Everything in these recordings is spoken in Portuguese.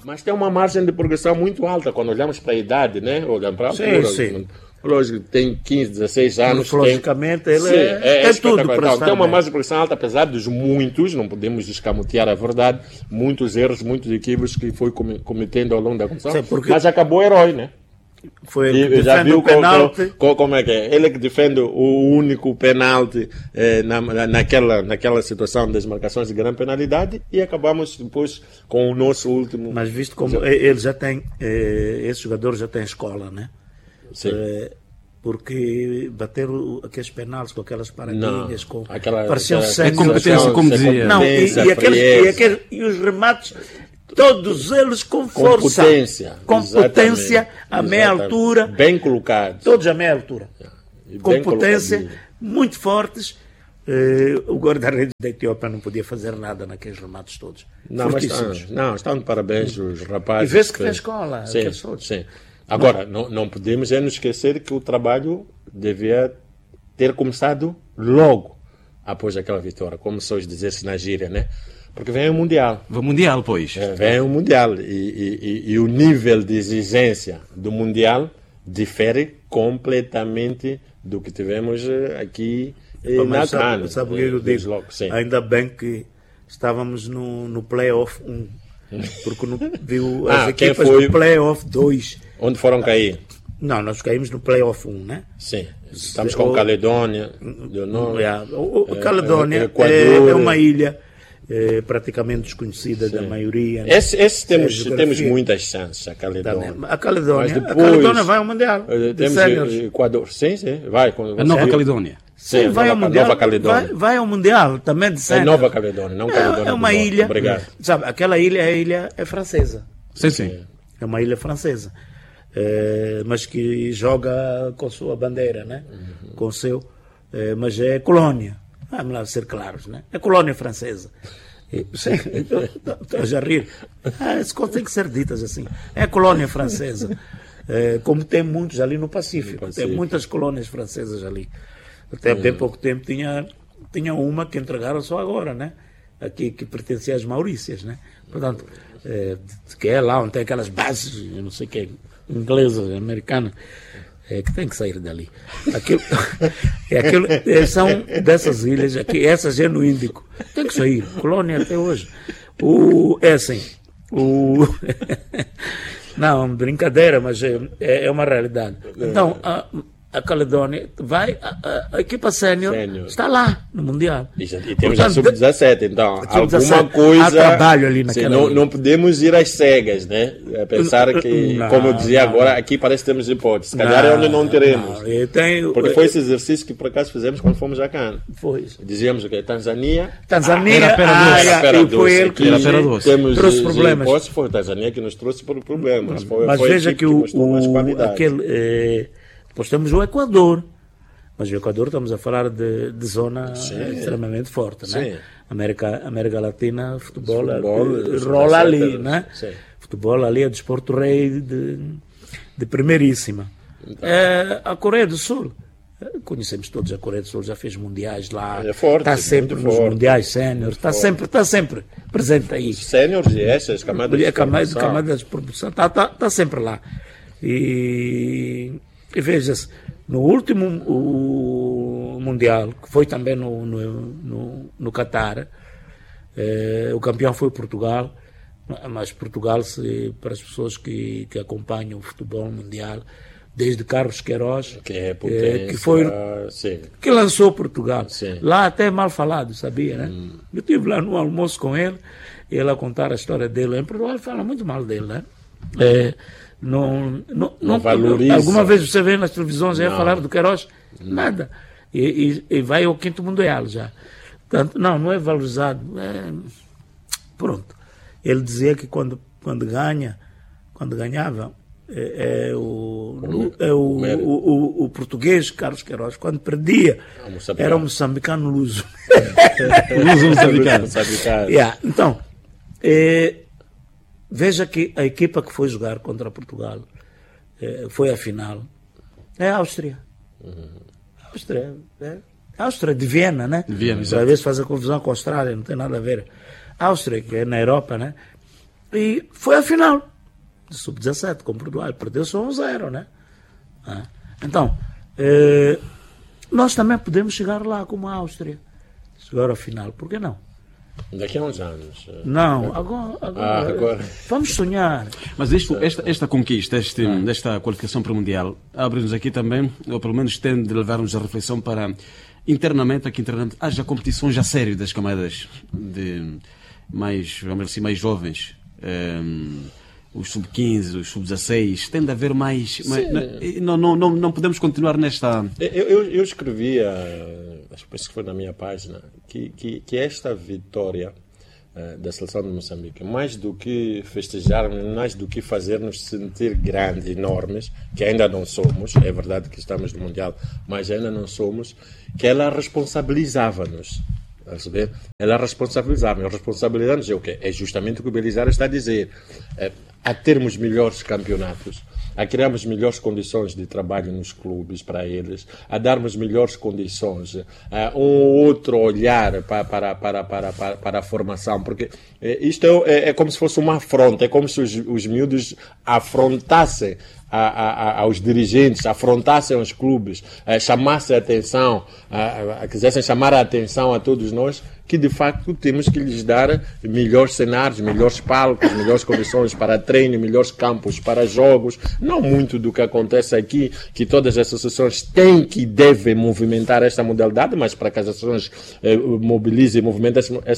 Mas tem uma margem de progressão muito alta quando olhamos para a idade, né? Olhamos para a altura. Sim. Lógico, tem 15, 16 anos. Logicamente, ele Sim, é tudo para então, estar tem uma bem. margem de progressão alta, apesar dos muitos, não podemos escamotear a verdade, muitos erros, muitos equívocos que foi cometendo ao longo da competição. Sim, porque- Mas acabou herói, né? Foi ele que E já defende viu o penalti. como é que é? Ele que defende o único penalti naquela situação das marcações de grande penalidade e acabamos depois com o nosso último. Mas visto como ele já tem, esse jogador já tem escola, né? Sim. Porque bater aqueles penaltis com aquelas paradinhas, com aquela- pareciam aquela- sangue. competência, como dizia. Não, Competência, e os remates, todos eles com força. Com potência, exatamente, a meia exatamente. altura. Bem colocados. Todos a meia altura. E Com bem potência, colocadinho. muito fortes. O guarda-redes da Etiópia não podia fazer nada naqueles remates todos. Não, mas Fortíssimos. estão de parabéns os E rapazes. vê-se que tem escola. Sim, aqueles todos. sim. Agora, não podemos nos esquecer que o trabalho devia ter começado logo após aquela vitória, como se hoje dizer-se na gíria, né? Porque vem o Mundial. O Mundial, pois. Vem o Mundial e o nível de exigência do Mundial difere completamente do que tivemos aqui na Mas Cana. sabe o que eu desde digo? logo, sim. Ainda bem que estávamos no Playoff 1. Porque não viu as Quem equipas foi? do Playoff 2. Onde foram cair? Não, nós caímos no Playoff 1, né? Sim. Estamos com Caledônia do Norte. O Caledônia Equador. é uma ilha praticamente desconhecida da maioria. Né? Esse temos geografia. muitas chances, a Caledônia. A Caledônia, Mas depois, a Caledônia vai ao Mundial. De Temos séniores. Equador. Sim, vai. A Nova Caledônia. Sim, vai ao Mundial. Nova Caledônia. Vai ao Mundial também de É séniores. Nova Caledônia, não Caledônia. É uma do Norte. ilha. Obrigado. Sabe, aquela ilha é francesa. Sim. É uma ilha francesa. Mas que joga com sua bandeira, né? Com o seu. Mas é colônia. Vamos lá ser claros, né? É colônia francesa. Estou a rir. As coisas têm que ser ditas assim. É colônia francesa. Como tem muitos ali no Pacífico. Tem muitas colônias francesas ali. Até bem pouco tempo tinha uma que entregaram só agora, né? Aqui que pertencia às Maurícias, né? Portanto, que é lá onde tem aquelas bases, eu não sei o que, inglesas, americanas, que tem que sair dali. São dessas ilhas aqui, essas é no Índico. Tem que sair, colônia até hoje. É assim, não, brincadeira, mas é uma realidade. Então, a Caledônia vai, a equipa sénior está lá no Mundial. E temos a Sub-17, então alguma coisa. Há trabalho ali naquela. Não podemos ir às cegas, né? Pensar que, como eu dizia agora, aqui parece que temos hipótese. Se calhar é onde não teremos. Porque foi esse exercício que por acaso fizemos quando fomos a Cana. Foi. Dizíamos o que? Tanzânia. Era Pera e foi ele que trouxe problemas. Foi a Tanzânia que nos trouxe problemas. Mas veja que depois temos o Equador. Mas o Equador estamos a falar de zona extremamente forte, né? América Latina, futebol rola ali, né? Sim. Futebol ali é desporto rei de primeiríssima. A Coreia do Sul. Conhecemos todos a Coreia do Sul, já fez mundiais lá. É forte, está sempre nos mundiais séniores, está sempre presente aí. Séniores e essas camadas de produção, está sempre lá. E veja-se, no último Mundial, que foi também no Catar, o campeão foi Portugal, mas Portugal, para as pessoas que acompanham o futebol mundial, desde Carlos Queiroz, que lançou Portugal. Sim. Lá até mal falado, sabia, né? Eu estive lá no almoço com ele, e ele a contar a história dele. Em Portugal fala muito mal dele, né? Não valoriza. Alguma vez você vê nas televisões a falar do Queiroz? Nada. E vai ao quinto mundial já. Portanto, não é valorizado. Pronto. Ele dizia que quando ganhava, o português Carlos Queiroz, quando perdia, era o moçambicano luso. Luso moçambicano. Então, veja que a equipa que foi jogar contra Portugal foi a final. É a Áustria. Áustria de Viena, né? Viena, às vezes faz a confusão com a Austrália, não tem nada a ver. Áustria, que é na Europa, né? E foi a final de sub-17 com Portugal. Perdeu só 1-0, né? Então, nós também podemos chegar lá como a Áustria. Chegar à final, por que não? Daqui a uns anos. Não, agora. Vamos sonhar. Mas esta conquista, desta qualificação para o Mundial, abre-nos aqui também, ou pelo menos tende de levar-nos a reflexão para internamente haja competições a sério das camadas de mais, vamos dizer assim, mais jovens. Os sub-15, os sub-16, tem de haver mais. Não podemos continuar nesta. Eu escrevia, acho que foi na minha página, que esta vitória da seleção de Moçambique, mais do que festejarmos, mais do que fazer-nos sentir grandes, enormes, que ainda não somos, é verdade que estamos no Mundial, mas ainda não somos, que ela responsabilizava-nos. Ela responsabilizava-nos é o quê? É justamente o que o Belisário está a dizer. A termos melhores campeonatos, a criarmos melhores condições de trabalho nos clubes para eles, a darmos melhores condições, um outro olhar para a formação, porque isto é como se fosse uma afronta, é como se os miúdos afrontassem aos dirigentes, afrontassem aos clubes, chamassem a atenção, quisessem chamar a atenção a todos nós, que de facto temos que lhes dar melhores cenários, melhores palcos, melhores condições para treino, melhores campos para jogos, não muito do que acontece aqui, que todas as associações têm que devem movimentar esta modalidade, mas para que as associações mobilizem e movimentem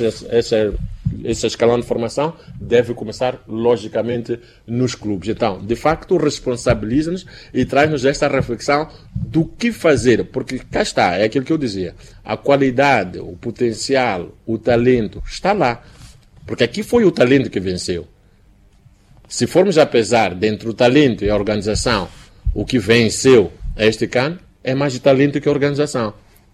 esse escalão de formação, deve começar logicamente nos clubes. Então, de facto, responsabiliza-nos e traz-nos esta reflexão do que fazer, porque cá está, é aquilo que eu dizia, a qualidade, o potencial, o talento está lá, porque aqui foi o talento que venceu. Se formos a pesar dentro do talento e a organização, o que venceu este CAN é mais o talento que a organização.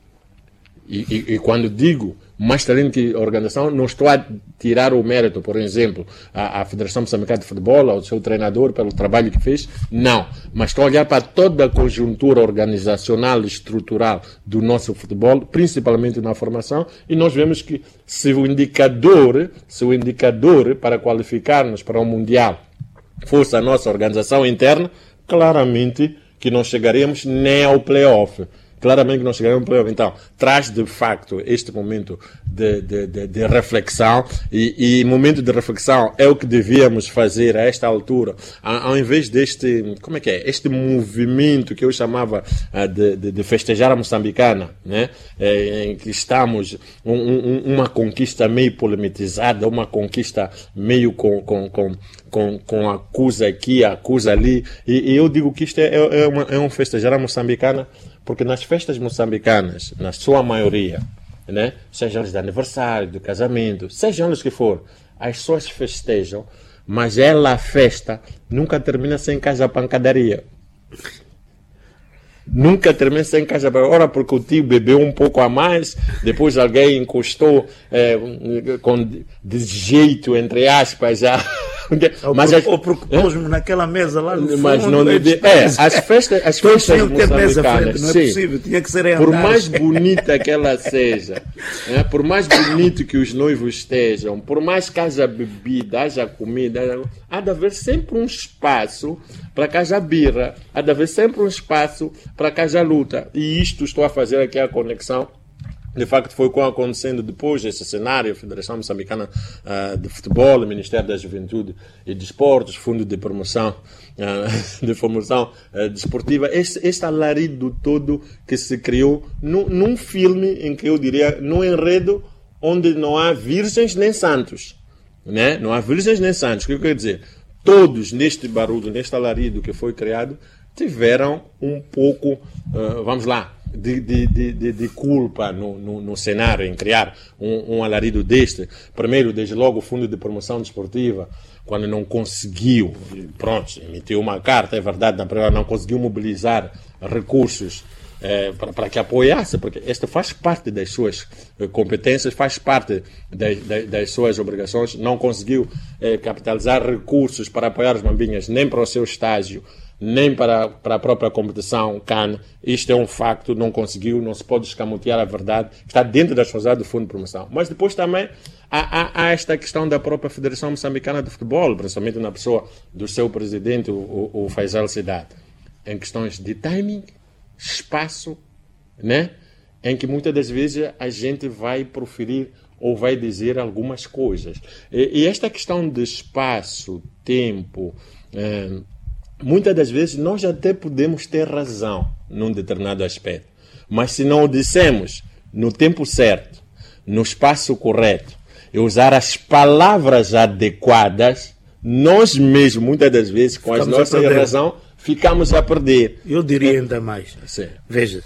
E quando digo mais talento que a organização, não estou a tirar o mérito, por exemplo, à Federação Moçambicana de Futebol, ao seu treinador, pelo trabalho que fez, não. Mas estou a olhar para toda a conjuntura organizacional e estrutural do nosso futebol, principalmente na formação, e nós vemos que se o indicador para qualificar-nos para o Mundial fosse a nossa organização interna, claramente que não chegaremos nem ao play-off. Claramente que nós chegamos ao play-off. Então, traz de facto este momento de reflexão e momento de reflexão é o que devíamos fazer a esta altura, ao invés deste, este movimento que eu chamava de festejar a moçambicana, né? Em que estamos uma conquista meio polemizada, uma conquista meio com acusa aqui, acusa ali, e eu digo que isto é um festejar a moçambicana, porque nas festas moçambicanas, na sua maioria, né, sejam eles de aniversário, de casamento, sejam eles que for, as pessoas festejam, mas a festa nunca termina sem casa pancadaria. Nunca termina sem casa pancadaria. Ora, porque o tio bebeu um pouco a mais, depois alguém encostou de jeito, entre aspas, já. Ou porque pôs-me naquela mesa lá no fundo. Mas não as festas moçambicanas, não é possível, tinha que ser por mais bonita que ela seja, por mais bonito que os noivos estejam, por mais que haja bebida, haja comida, há de haver sempre um espaço para que haja birra, há de haver sempre um espaço para que haja luta. E isto estou a fazer aqui a conexão. De facto, foi acontecendo depois desse cenário, a Federação Moçambicana de Futebol, o Ministério da Juventude e Desportos, Fundo de Promoção Desportiva, este alarido todo que se criou num filme em que eu diria, num enredo onde não há virgens nem santos. Né? Não há virgens nem santos. O que eu quero dizer? Todos neste barulho, neste alarido que foi criado, tiveram um pouco, vamos lá, de culpa no cenário, em criar um alarido deste. Primeiro, desde logo, o Fundo de Promoção Desportiva, quando não conseguiu, emitiu uma carta, é verdade, na primeira não conseguiu mobilizar recursos para que apoiasse, porque este faz parte das suas competências, faz parte das suas obrigações, não conseguiu capitalizar recursos para apoiar os mambinhas, nem para o seu estágio, nem para a própria competição CAN. Isto é um facto, não conseguiu, não se pode escamotear a verdade, está dentro das responsabilidades do Fundo de Promoção. Mas depois também há esta questão da própria Federação Moçambicana de Futebol, principalmente na pessoa do seu presidente, o Faisal Cidade, em questões de timing, espaço, né? Em que muitas das vezes a gente vai proferir ou vai dizer algumas coisas. E esta questão de espaço, tempo, muitas das vezes nós até podemos ter razão num determinado aspecto, mas se não o dissemos no tempo certo, no espaço correto, e usar as palavras adequadas, nós mesmos, muitas das vezes, com as nossas razões, ficamos a perder. Eu diria ainda mais. Sim. Veja,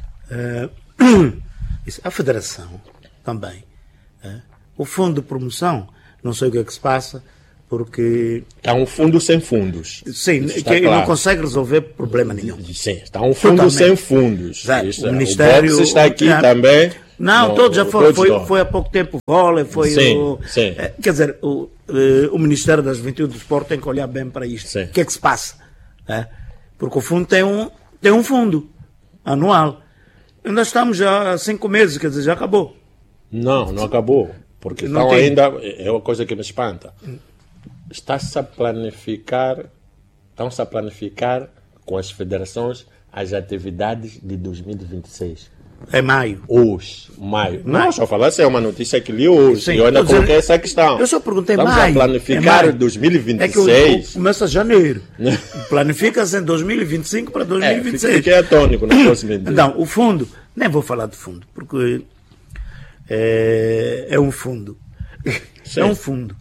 a Federação também, o Fundo de Promoção, não sei o que é que se passa, porque... Está um fundo sem fundos. Sim, que claro. Não consegue resolver problema nenhum. Sim, está um fundo sem fundos. O Ministério... O está aqui também... Não, todos já foram. Foi há pouco tempo o vôlei, foi sim. Quer dizer, o Ministério da Juventude e do Desporto tem que olhar bem para isto. Sim. O que é que se passa? Porque o fundo tem um fundo anual. Ainda estamos já há 5 meses, quer dizer, já acabou. Não acabou. Porque não ainda... É uma coisa que me espanta. Estão-se a planificar com as federações as atividades de 2026. É maio. Hoje, maio. Não, só falar se é uma notícia que li hoje. Sim, eu ainda coloquei essa questão. Eu só perguntei Estamos maio. Estamos a planificar 2026. É que começa janeiro. Planifica-se em 2025 para 2026. Fiquei atônico no próximo dia. Então, o fundo, nem vou falar do fundo, porque é um fundo. Sim. É um fundo.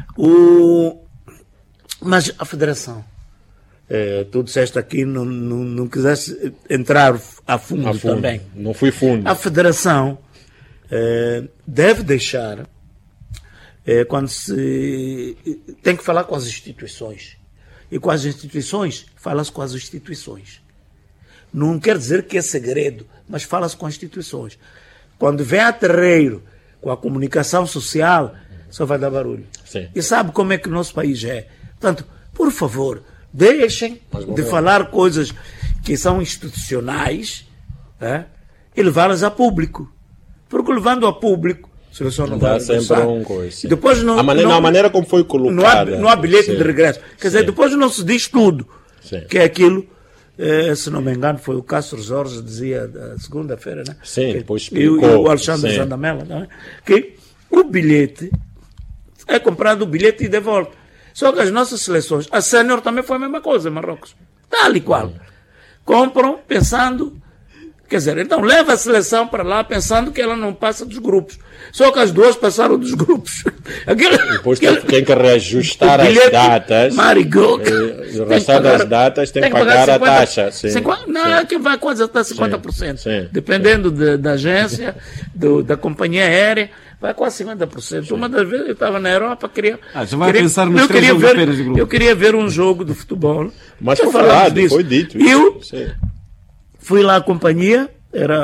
Mas a Federação, tu disseste aqui, não quisesse entrar a fundo também. Não fui fundo. A Federação deve deixar, quando se tem que falar com as instituições. E com as instituições, fala-se com as instituições. Não quer dizer que é segredo, mas fala-se com as instituições. Quando vem a terreiro com a comunicação social, só vai dar barulho. Sim. E sabe como é que o nosso país é? Portanto, por favor, deixem de falar coisas que são institucionais e levá-las a público. Porque levando a público, a seleção não vai sempre um coisa. Depois a maneira como foi colocada. Não há bilhete de regresso. Quer dizer, depois não se diz tudo. Sim. Que é aquilo, se não me engano, foi o Castro Jorge dizia da segunda-feira, né? Sim, que, depois explicou. E o Alexandre Zandamela, né? Que o bilhete é comprado o bilhete e devolve. Só que as nossas seleções, a Sénior também foi a mesma coisa, Marrocos. Tal e qual. Compram pensando, quer dizer, então leva a seleção para lá pensando que ela não passa dos grupos. Só que as duas passaram dos grupos. Depois tem que reajustar as datas. O resto das datas tem que pagar a taxa. Sim, é que vai quase até 50%. Sim. Dependendo da agência, da companhia aérea, vai quase 50%. Uma das vezes eu estava na Europa, eu queria ver um jogo de futebol. Mas foi falado, foi dito. Eu fui lá à companhia, era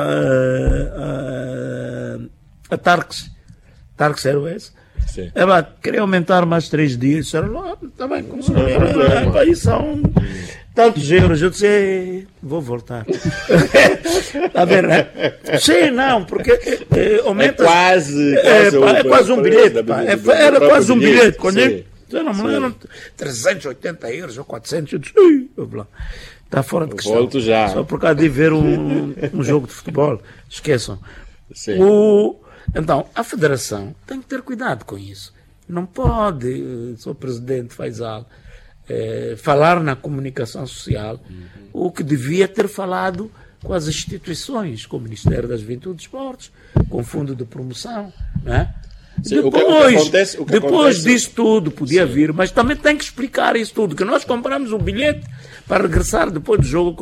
a Tarks Airways. Ela queria aumentar mais 3 dias. Disseram, está bem, como se não aí são tantos euros. Eu disse, vou voltar. Está vendo, né? Sim, não, porque aumenta. É quase um bilhete. Era quase um bilhete. Quando eram 380 euros ou 400, eu disse, está fora de questão. Volto já. Só por causa de ver um jogo de futebol. Esqueçam. Sim. Então, a Federação tem que ter cuidado com isso. Não pode, o presidente Faisal, falar na comunicação social o que devia ter falado com as instituições, com o Ministério da Juventude e dos Esportes, com o Fundo de Promoção. Né? Sim, depois disso tudo podia vir, mas também tem que explicar isso tudo, que nós compramos um bilhete para regressar depois do jogo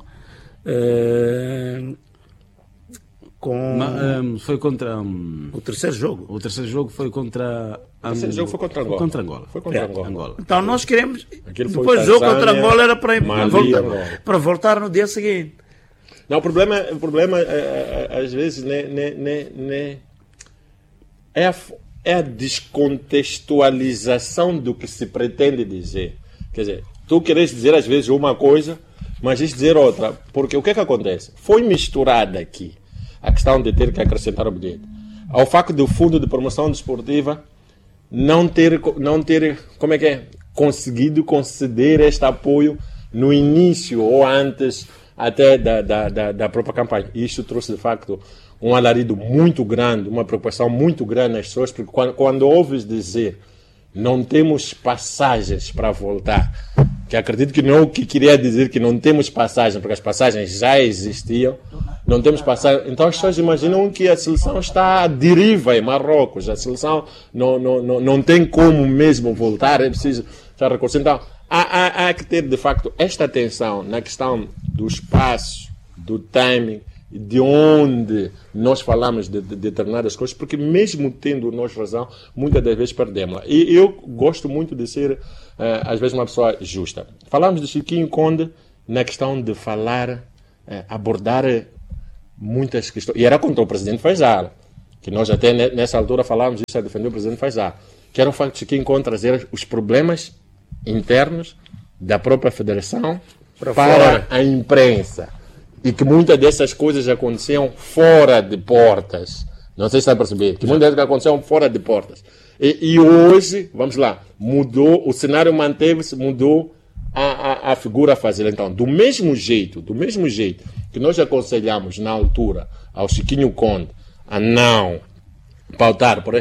foi contra o terceiro jogo. O terceiro jogo foi contra o terceiro jogo foi contra Angola. Foi contra Angola. Então nós queremos depois do jogo contra Angola era para voltar no dia seguinte. Não, o problema às vezes é a descontextualização do que se pretende dizer. Quer dizer, Tu queres dizer às vezes uma coisa, mas queres dizer outra. Porque o que é que acontece? Foi misturada aqui a questão de ter que acrescentar o bilhete. Ao facto do Fundo de Promoção Desportiva não ter como é que é, conseguido conceder este apoio no início ou antes até da própria campanha. E isso trouxe, de facto, um alarido muito grande, uma preocupação muito grande nas pessoas, porque quando ouves dizer não temos passagens para voltar, que acredito que não que queria dizer que não temos passagem, porque as passagens já existiam, não temos passagem. Então as pessoas imaginam que a seleção está à deriva em Marrocos, a seleção não tem como mesmo voltar, é preciso já recurso. Então há que ter, de facto, esta atenção na questão do espaço, do timing, de onde nós falamos de determinadas coisas, porque mesmo tendo nós razão, muitas das vezes perdemos. E eu gosto muito de ser, às vezes, uma pessoa justa. Falamos de Chiquinho Conde na questão de falar, abordar muitas questões. E era contra o presidente Faisal, que nós até nessa altura falávamos isso a defender o presidente Faisal, que era o facto de Chiquinho Conde trazer os problemas internos da própria federação para a imprensa. E que muitas dessas coisas aconteciam fora de portas. Não sei se está a perceber. Que muitas dessas aconteciam fora de portas. E hoje, vamos lá, mudou, o cenário manteve-se, mudou a figura a fazer. Então, do mesmo jeito que nós aconselhamos na altura ao Chiquinho Conde a não pautar por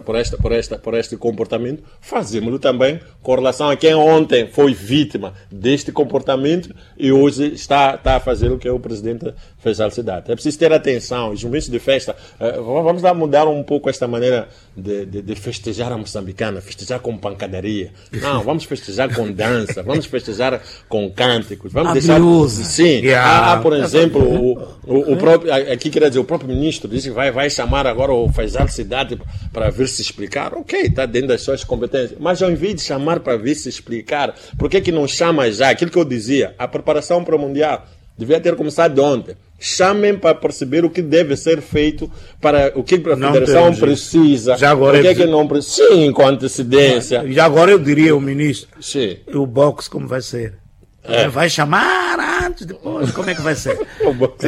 este comportamento, fazemos-lo também com relação a quem ontem foi vítima deste comportamento e hoje está a fazer o que o presidente Faisal Cidade. É preciso ter atenção, os momentos de festa, vamos lá mudar um pouco esta maneira de festejar a moçambicana, festejar com pancadaria. Não, vamos festejar com dança, vamos festejar com cânticos, vamos deixar... Sim, há, por exemplo, o próprio, aqui quer dizer, o próprio ministro disse que vai chamar agora o Faisal Cidade para vir se explicar. Ok, está dentro das suas competências, mas ao invés de chamar para vir se explicar, por que não chama já? Aquilo que eu dizia, a preparação para o Mundial devia ter começado ontem. Chamem para perceber o que deve ser feito, para o que a federação precisa. Já agora o que não precisa? Sim, com antecedência. Já agora eu diria ao ministro, sim. O boxe como vai ser? Vai chamar antes, depois, como é que vai ser? O boxe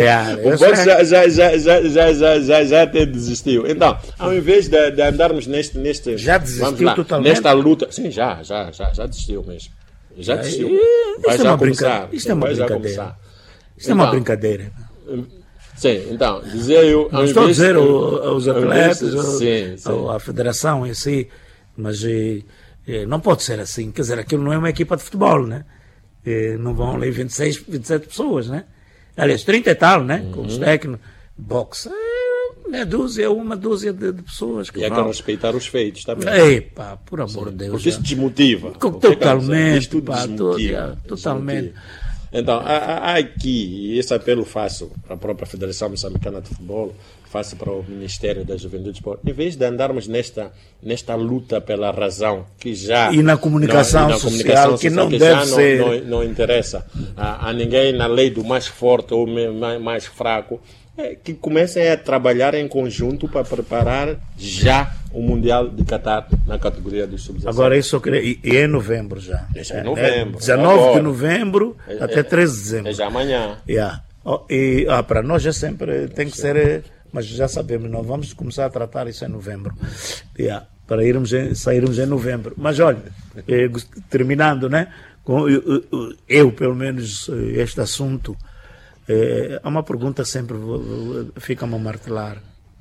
já até desistiu. Então, ao invés de andarmos neste já desistiu lá, totalmente? Nesta luta, sim, já desistiu mesmo. Já desistiu. Vai já começar. Isto é uma brincadeira. Isto é uma brincadeira. Sim, então, dizia eu... Não estou a dizer aos atletas, a federação em si, mas não pode ser assim. Quer dizer, aquilo não é uma equipa de futebol, né? Não vão ali 26, 27 pessoas, né? Aliás, 30 e tal, né? Com os técnicos. Boxe uma dúzia de pessoas. Que vão respeitar os feitos também. Epá, por amor de Deus. Porque isso desmotiva. Totalmente, totalmente. Então, há aqui, e esse apelo faço para a própria Federação Moçambicana de Futebol, faço para o Ministério da Juventude e Desporto, em vez de andarmos nesta luta pela razão, que já... E na comunicação social, que não deve ser... Não interessa a ninguém na lei do mais forte ou mais fraco, que comecem a trabalhar em conjunto para preparar já o Mundial de Qatar na categoria dos sub-17. Agora, isso eu queria... E é novembro já. É novembro. 19 de novembro até 13 de dezembro. É já amanhã. E para nós já sempre tem que ser... Mas já sabemos, nós vamos começar a tratar isso em novembro. Para sairmos em novembro. Mas olha, terminando, né? Eu, pelo menos, este assunto... há uma pergunta sempre fica-me a martelar.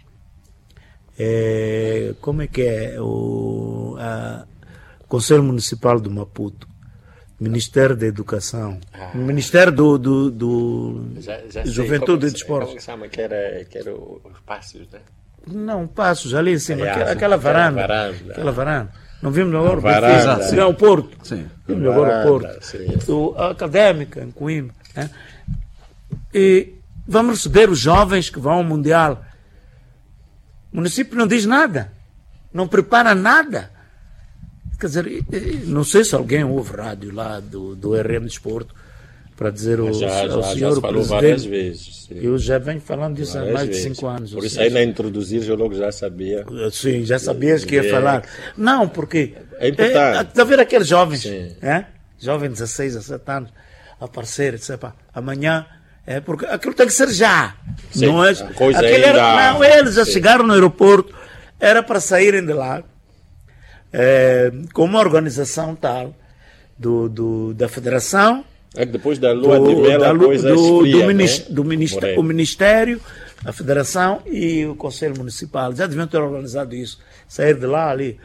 Como é que é o Conselho Municipal do Maputo, Ministério da Educação, Ministério do Juventude e Desporto? Como chama que era os passos, né? Não, passos ali em cima, aquela varanda. Aquela varanda. Não vimos agora o Porto. Sim. Vimos agora o Porto. A Académica, em Coimbra. Né? E vamos receber os jovens que vão ao Mundial. O município não diz nada, não prepara nada. Quer dizer, não sei se alguém ouve rádio lá do RM Desporto para dizer ao senhor falou várias vezes. Sim. Eu já venho falando disso há mais de 5 anos. Por isso aí, na introduzir, eu logo já sabia. Sim, já sabias que ia falar. Não, porque... É importante. Está a ver aqueles jovens, jovem de 16, 17 anos, aparecer e dizer, pá, amanhã, porque aquilo tem que ser já. Sim, não é? a coisa ainda... Não, eles já chegaram no aeroporto, era para saírem de lá, com uma organização tal, da federação, depois da lua de mel, a coisa esfria, o Ministério, a Federação e o Conselho Municipal. Já deviam ter organizado isso. Sair de lá ali,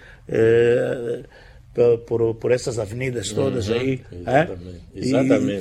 por essas avenidas todas aí. Exatamente. E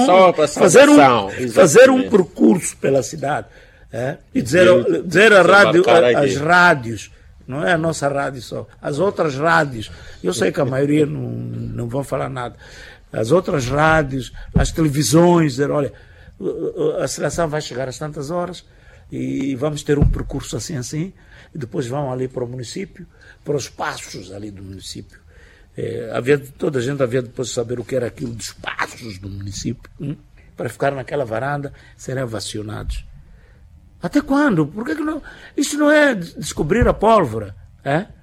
fazer um percurso pela cidade. E dizer às rádios, não é a nossa rádio só, as outras rádios. Eu sei que a maioria não vão falar nada. As outras rádios, as televisões, dizer, olha, a seleção vai chegar às tantas horas e vamos ter um percurso assim, e depois vão ali para o município, para os passos ali do município. Toda a gente havia depois de saber o que era aquilo dos passos do município, para ficar naquela varanda, serem ovacionados. Até quando? Por que não? Isso não é descobrir a pólvora,